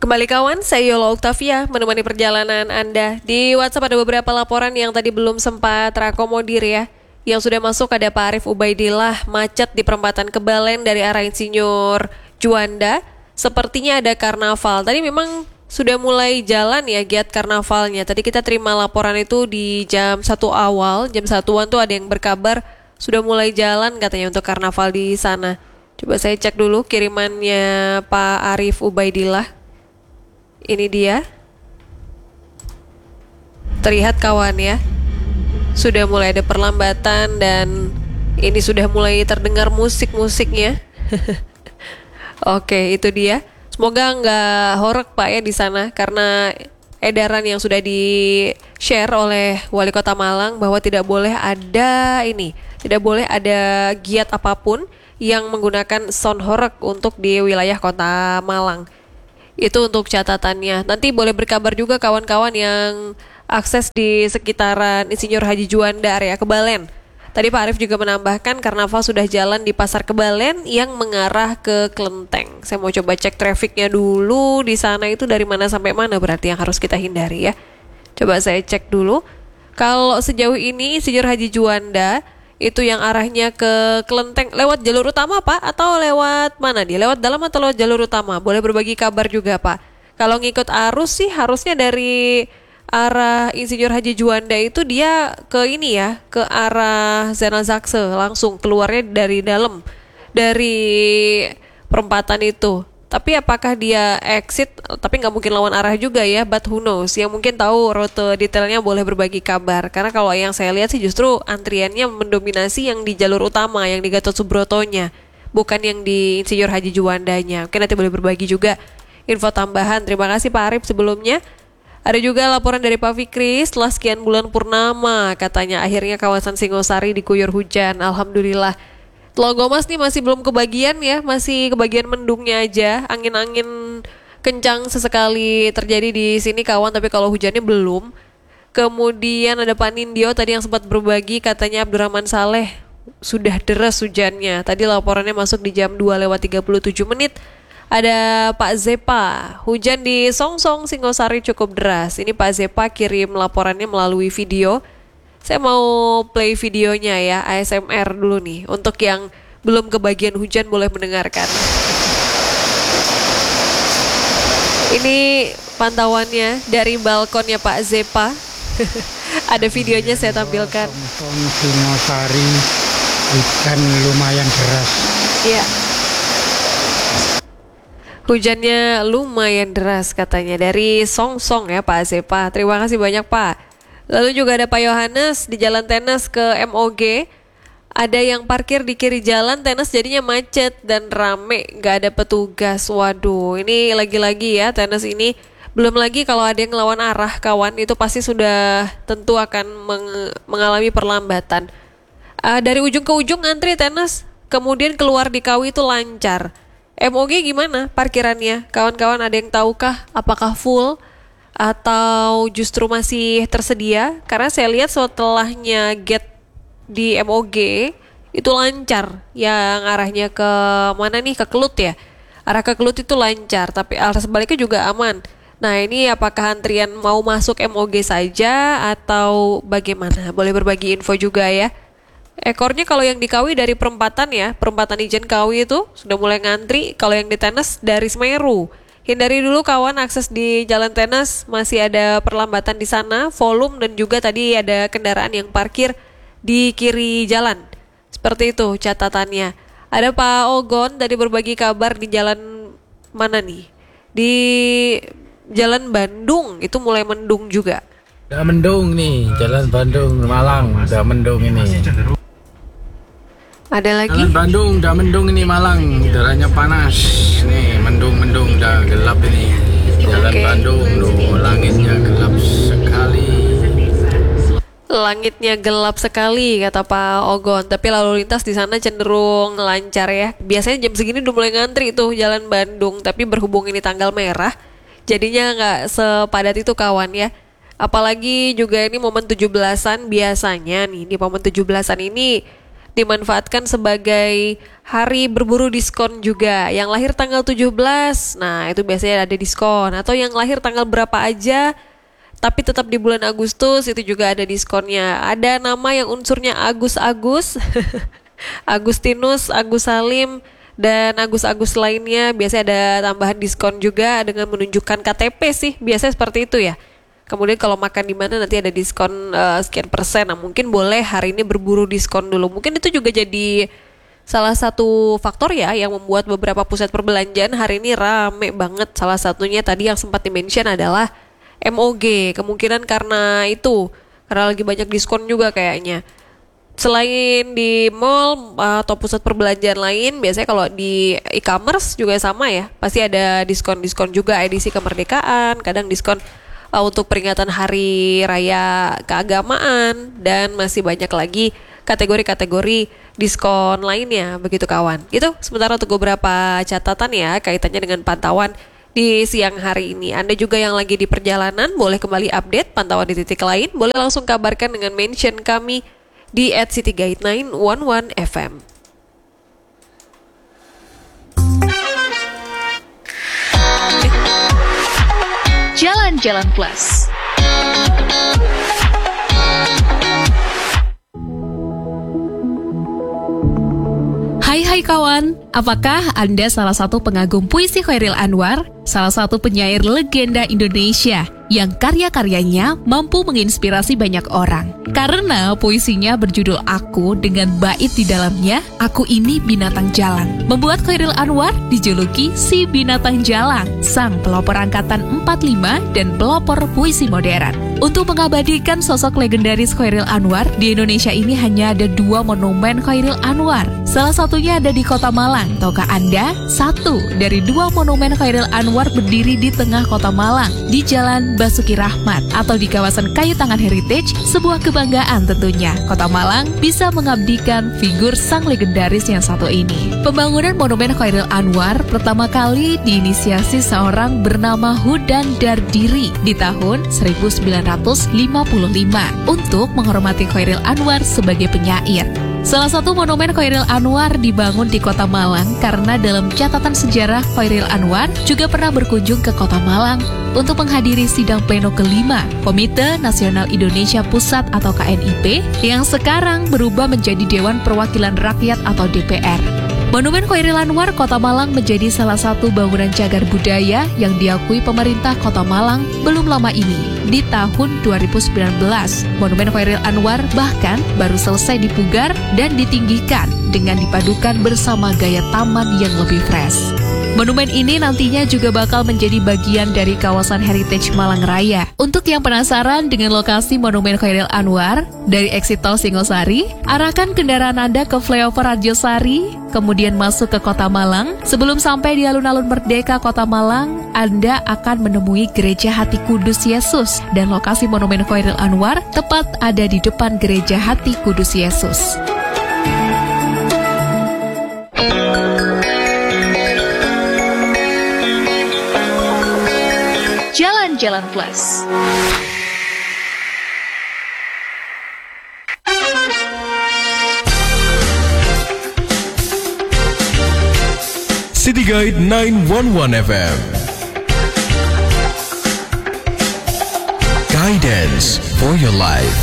Kembali kawan, saya Yola Oktavia menemani perjalanan Anda. Di WhatsApp ada beberapa laporan yang tadi belum sempat terakomodir ya. Yang sudah masuk ada Pak Arif Ubaidillah, macet di perempatan Kebalen dari arah Insinyur Juanda. Sepertinya ada karnaval. Tadi memang sudah mulai jalan ya giat karnavalnya. Tadi kita terima laporan itu di jam 1 awal, jam 1-an tuh ada yang berkabar sudah mulai jalan katanya untuk karnaval di sana. Coba saya cek dulu kirimannya Pak Arif Ubaidillah. Ini dia. Terlihat kawan ya. Sudah mulai ada perlambatan dan ini sudah mulai terdengar musik-musiknya. Oke, itu dia. Semoga nggak horeg Pak ya di sana karena edaran yang sudah di-share oleh Wali Kota Malang bahwa tidak boleh ada giat apapun yang menggunakan sound horeg untuk di wilayah Kota Malang. Itu untuk catatannya. Nanti boleh berkabar juga kawan-kawan yang akses di sekitaran Insinyur Haji Juanda area Kebalen. Tadi Pak Arif juga menambahkan karnaval sudah jalan di Pasar Kebalen yang mengarah ke Klenteng. Saya mau coba cek trafiknya dulu di sana itu dari mana sampai mana berarti yang harus kita hindari ya. Coba saya cek dulu. Kalau sejauh ini Insinyur Haji Juanda itu yang arahnya ke Klenteng lewat jalur utama Pak atau lewat mana dia? Lewat dalam atau lewat jalur utama? Boleh berbagi kabar juga Pak. Kalau ngikut arus sih harusnya dari arah Insinyur Haji Juanda itu dia ke ini ya, ke arah Zainal Zakse langsung keluarnya dari dalam dari perempatan itu. Tapi apakah dia exit? Tapi nggak mungkin lawan arah juga ya, but who knows. Yang mungkin tahu rute detailnya boleh berbagi kabar. Karena kalau yang saya lihat sih justru antriannya mendominasi yang di jalur utama, yang di Gatot Subrotonya, bukan yang di Insinyur Haji Juandanya. Mungkin nanti boleh berbagi juga info tambahan. Terima kasih Pak Arif sebelumnya. Ada juga laporan dari Pak Fikri, setelah sekian bulan purnama, katanya akhirnya kawasan Singosari diguyur hujan. Alhamdulillah. Telonggomas nih masih belum kebagian ya, masih kebagian mendungnya aja. Angin-angin kencang sesekali terjadi di sini kawan, tapi kalau hujannya belum. Kemudian ada Pak Nindyo tadi yang sempat berbagi, katanya Abdurrahman Saleh sudah deras hujannya. Tadi laporannya masuk di jam 2:37. Ada Pak Zepa, hujan di Songsong Singosari cukup deras. Ini Pak Zepa kirim laporannya melalui video. Saya mau play videonya ya, ASMR dulu nih. Untuk yang belum kebagian hujan boleh mendengarkan. Ini pantauannya dari balkonnya Pak Zepa. Ada videonya saya tampilkan. Singosari hujan lumayan deras. Iya. Hujannya lumayan deras katanya dari Songsong ya Pak Zepa. Terima kasih banyak Pak. Lalu juga ada Pak Yohanes di Jalan Tenas ke MOG. Ada yang parkir di kiri jalan, Tenas jadinya macet dan rame, gak ada petugas. Waduh, ini lagi-lagi ya Tenas ini. Belum lagi kalau ada yang ngelawan arah kawan, itu pasti sudah tentu akan mengalami perlambatan. Dari ujung ke ujung antri Tenas, kemudian keluar di Kawi itu lancar. MOG gimana parkirannya? Kawan-kawan ada yang tahukah apakah full? Atau justru masih tersedia? Karena saya lihat setelahnya gate di MOG itu lancar, yang arahnya ke mana nih, ke Kelut ya, arah ke Kelut itu lancar, tapi arah sebaliknya juga aman. Nah ini apakah antrian mau masuk MOG saja atau bagaimana? Boleh berbagi info juga ya. Ekornya kalau yang di Kawi dari perempatan ya, perempatan Ijen Kawi itu sudah mulai ngantri. Kalau yang di Tenas dari Semeru. Hindari dulu kawan akses di Jalan Tenas, masih ada perlambatan di sana, volume dan juga tadi ada kendaraan yang parkir di kiri jalan. Seperti itu catatannya. Ada Pak Ogon tadi berbagi kabar di jalan mana nih? Di Jalan Bandung itu mulai mendung juga. Udah mendung nih, Jalan Bandung Malang udah mendung ini. Ada lagi? Jalan Bandung udah mendung ini Malang, udaranya panas. Nih mendung udah gelap ini. Jalan Bandung loh, langitnya gelap sekali. Langitnya gelap sekali kata Pak Ogon, tapi lalu lintas di sana cenderung lancar ya. Biasanya jam segini udah mulai ngantri tuh Jalan Bandung, tapi berhubung ini tanggal merah, jadinya nggak sepadat itu kawan ya. Apalagi juga ini momen 17-an biasanya nih, di momen 17-an ini dimanfaatkan sebagai hari berburu diskon juga. Yang lahir tanggal 17, nah itu biasanya ada diskon. Atau yang lahir tanggal berapa aja, tapi tetap di bulan Agustus, itu juga ada diskonnya. Ada nama yang unsurnya Agus-Agus, Agustinus, Agus Salim, dan Agus-Agus lainnya. Biasanya ada tambahan diskon juga dengan menunjukkan KTP sih, biasanya seperti itu ya. Kemudian kalau makan di mana nanti ada diskon sekian persen. Nah mungkin boleh hari ini berburu diskon dulu. Mungkin itu juga jadi salah satu faktor ya yang membuat beberapa pusat perbelanjaan hari ini rame banget. Salah satunya tadi yang sempat di-mention adalah MOG. Kemungkinan karena itu, karena lagi banyak diskon juga kayaknya. Selain di mall atau pusat perbelanjaan lain, biasanya kalau di e-commerce juga sama ya. Pasti ada diskon-diskon juga, edisi kemerdekaan, kadang diskon untuk peringatan hari raya keagamaan, dan masih banyak lagi kategori-kategori diskon lainnya, begitu kawan. Itu sementara untuk beberapa catatan ya kaitannya dengan pantauan di siang hari ini. Anda juga yang lagi di perjalanan boleh kembali update pantauan di titik lain, boleh langsung kabarkan dengan mention kami di @cityguide911fm. Jalan-Jalan Plus. Hai kawan, apakah Anda salah satu pengagum puisi Chairil Anwar, salah satu penyair legenda Indonesia yang karya-karyanya mampu menginspirasi banyak orang? Karena puisinya berjudul Aku dengan bait di dalamnya, Aku ini binatang jalan, membuat Chairil Anwar dijuluki si binatang jalan, sang pelopor angkatan 45 dan pelopor puisi modern. Untuk mengabadikan sosok legendaris Chairil Anwar, di Indonesia ini hanya ada 2 monumen Chairil Anwar. Salah satunya ada di Kota Malang. Tahukah Anda? 1 dari 2 monumen Chairil Anwar berdiri di tengah Kota Malang, di Jalan Basuki Rahmat atau di kawasan Kayu Tangan Heritage. Sebuah kebanggaan tentunya. Kota Malang bisa mengabdikan figur sang legendaris yang satu ini. Pembangunan monumen Chairil Anwar pertama kali diinisiasi seorang bernama Hudan Dardiri di tahun 1955 untuk menghormati Chairil Anwar sebagai penyair. Salah satu monumen Chairil Anwar dibangun di Kota Malang karena dalam catatan sejarah Chairil Anwar juga pernah berkunjung ke Kota Malang untuk menghadiri sidang pleno kelima Komite Nasional Indonesia Pusat atau KNIP yang sekarang berubah menjadi Dewan Perwakilan Rakyat atau DPR. Monumen Chairil Anwar Kota Malang menjadi salah satu bangunan cagar budaya yang diakui pemerintah Kota Malang belum lama ini. Di tahun 2019, Monumen Chairil Anwar bahkan baru selesai dipugar dan ditinggikan dengan dipadukan bersama gaya taman yang lebih fresh. Monumen ini nantinya juga bakal menjadi bagian dari kawasan Heritage Malang Raya. Untuk yang penasaran dengan lokasi Monumen Chairil Anwar, dari exit tol Singosari, arahkan kendaraan Anda ke flyover Arjosari, kemudian masuk ke Kota Malang. Sebelum sampai di alun-alun Merdeka Kota Malang, Anda akan menemui Gereja Hati Kudus Yesus, dan lokasi Monumen Chairil Anwar tepat ada di depan Gereja Hati Kudus Yesus. Jalan-Jalan Plus. City Guide 911 FM. Guidance for your life.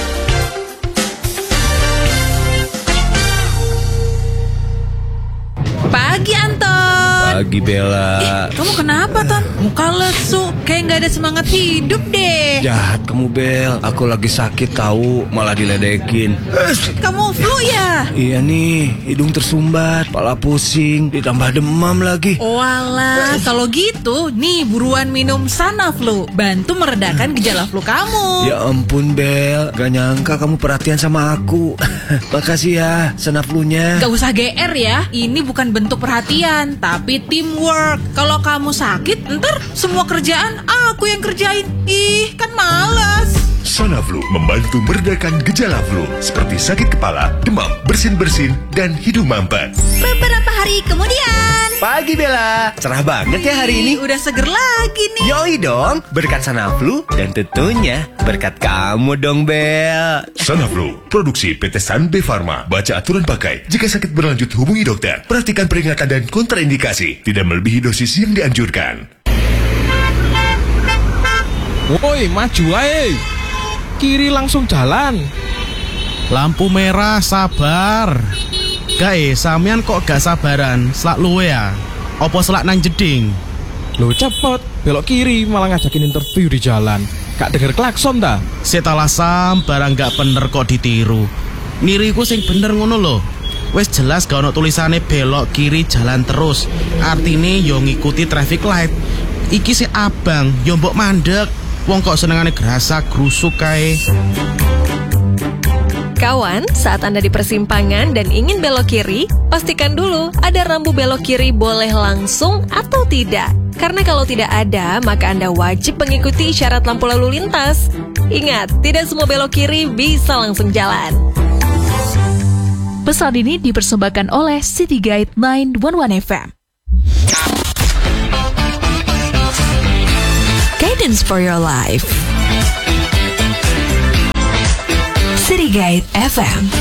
Pagi Anton. Pagi Bella. Kamu kenapa Ton? Muka lesu, kayak nggak ada semangat hidup deh. Jahat kamu Bel, aku lagi sakit tahu, malah diledekin. Kamu flu ya? Iya nih, hidung tersumbat, kepala pusing, ditambah demam lagi. Walah, kalau gitu, nih buruan minum Sanaflu, bantu meredakan gejala flu kamu. Ya ampun Bel, gak nyangka kamu perhatian sama aku. Makasih ya, Sanaflunya. Gak usah GR ya, ini bukan bentuk perhatian, tapi teamwork. Kalau kamu sakit, ntar semua kerjaan aku yang kerjain. Ih, kan malas. Sanaflu membantu meredakan gejala flu seperti sakit kepala, demam, bersin-bersin, dan hidung mampet. Beberapa hari kemudian. Pagi Bella, cerah banget ya hari ini. Udah seger lagi nih. Yoi dong, berkat Sanaflu dan tentunya berkat kamu dong Bel. Sanaflu, produksi PT Sanbe Pharma. Baca aturan pakai. Jika sakit berlanjut hubungi dokter. Perhatikan peringatan dan kontraindikasi. Tidak melebihi dosis yang dianjurkan. Woi, maju ae. Kiri langsung jalan. Lampu merah, sabar. Gae, sampean kok gak sabaran? Selak luwe ya? Opo selak nang jeding? Loh cepet, belok kiri malah ngajakin interview di jalan. Gak denger klakson ta? Setalah sam, barang gak bener kok ditiru. Niriku sing bener ngono lho. Wes jelas gak ono tulisane belok kiri jalan terus. Artine yo ngikuti traffic light. Iki si abang, yo mbok mandek. Wong kok senengane gerasa grusuk kae. Kawan, saat Anda di persimpangan dan ingin belok kiri, pastikan dulu ada rambu belok kiri boleh langsung atau tidak. Karena kalau tidak ada, maka Anda wajib mengikuti isyarat lampu lalu lintas. Ingat, tidak semua belok kiri bisa langsung jalan. Pesan ini dipersembahkan oleh City Guide 911 FM. Guidance for your life. City Guide FM.